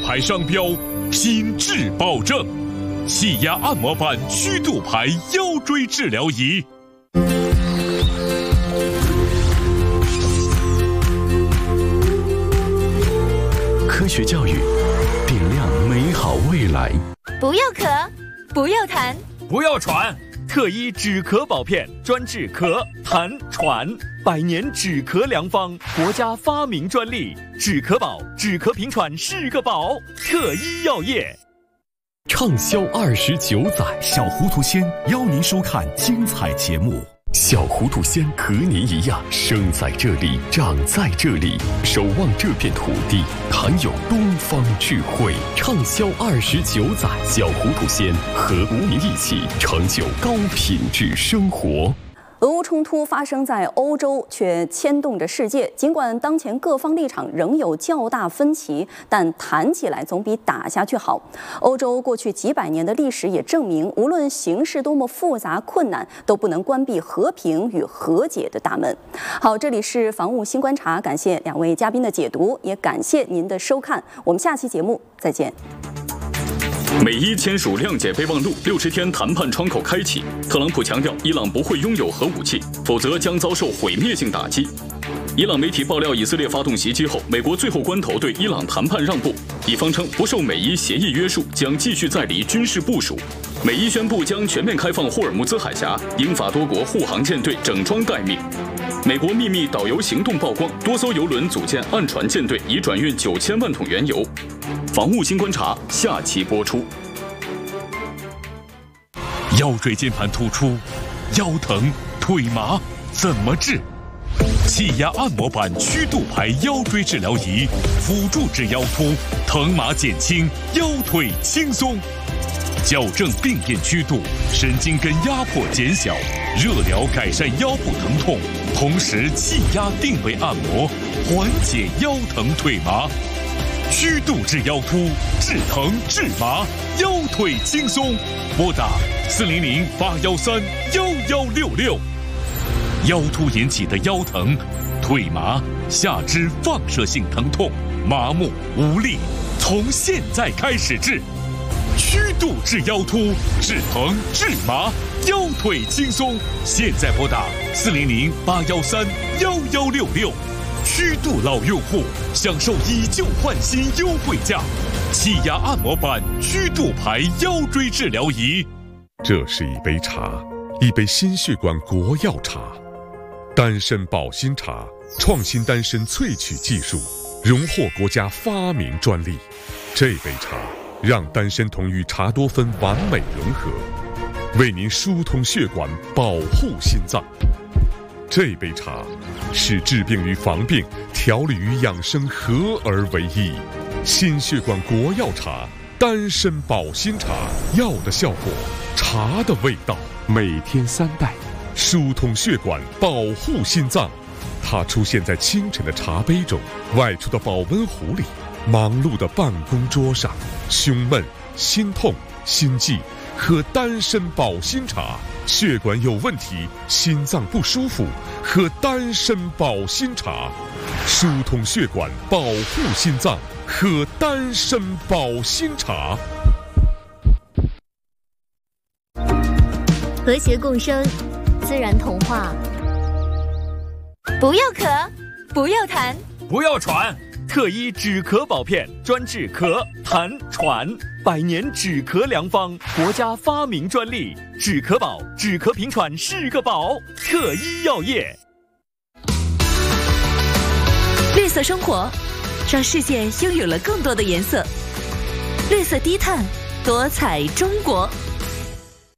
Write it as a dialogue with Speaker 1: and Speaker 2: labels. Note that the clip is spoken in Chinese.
Speaker 1: 牌商标，品质保证。气压按摩板曲度牌腰椎治疗仪。
Speaker 2: 科学教育，点亮美好未来。
Speaker 3: 不要咳，不要痰，
Speaker 4: 不要喘。特一止咳宝片，专治咳、痰、喘，100年止咳良方，国家发明专利。止咳宝，止咳平喘是个宝。特一药业。
Speaker 2: 畅销29载，
Speaker 1: 小糊涂仙邀您收看精彩节目。
Speaker 2: 小糊涂仙和您一样，生在这里，长在这里，守望这片土地，含有东方智慧。畅销29载，小糊涂仙和无名一起成就高品质生活。
Speaker 5: 俄乌冲突发生在欧洲，却牵动着世界。尽管当前各方立场仍有较大分歧，但谈起来总比打下去好。欧洲过去几百年的历史也证明，无论形势多么复杂困难，都不能关闭和平与和解的大门。好，这里是防务新观察，感谢2位嘉宾的解读，也感谢您的收看。我们下期节目再见。
Speaker 6: 美伊签署谅解备忘录，60天谈判窗口开启。特朗普强调，伊朗不会拥有核武器，否则将遭受毁灭性打击。伊朗媒体爆料，以色列发动袭击后，美国最后关头对伊朗谈判让步。以方称不受美伊协议约束，将继续在离军事部署。美伊宣布将全面开放霍尔木兹海峡，英法多国护航舰队整装待命。美国秘密导游行动曝光，多艘油轮组建岸船舰队，已转运9000万桶原油。防务新观察下期播出。
Speaker 1: 腰椎间盘突出、腰疼、腿麻怎么治？气压按摩板曲度牌腰椎治疗仪，辅助治腰突，疼麻减轻，腰腿轻松。矫正病变曲度，神经根压迫减小，热疗改善腰部疼痛，同时气压定位按摩，缓解腰疼腿麻。曲度治腰突，治疼治麻，腰腿轻松。拨打400-813-1166。腰突引起的腰疼、腿麻、下肢放射性疼痛、麻木无力，从现在开始治。曲度治腰突，治疼治麻，腰腿轻松。现在拨打400-813-1166。曲度老用户享受以旧换新优惠价，气压按摩板曲度牌腰椎治疗仪。
Speaker 7: 这是一杯茶，一杯心血管国药茶，丹参保心茶，创新丹参萃取技术，荣获国家发明专利。这杯茶让丹参酮与茶多酚完美融合，为您疏通血管，保护心脏。这杯茶使治病与防病、调理与养生合而为一。心血管国药茶，丹参保心茶，药的效果，茶的味道。每天3袋，疏通血管，保护心脏。它出现在清晨的茶杯中，外出的保温壶里，忙碌的办公桌上。胸闷、心痛、心悸，喝丹参保心茶。血管有问题，心脏不舒服，喝丹参保心茶。疏通血管，保护心脏，喝丹参保心茶。
Speaker 3: 和谐共生，自然童话。不要咳，不要痰，
Speaker 4: 不要喘。特一止咳宝片，专治咳、痰、喘，100年止咳良方，国家发明专利。止咳宝，止咳平喘是个宝。特一药业。
Speaker 8: 绿色生活，让世界拥有了更多的颜色。绿色低碳，多彩中国。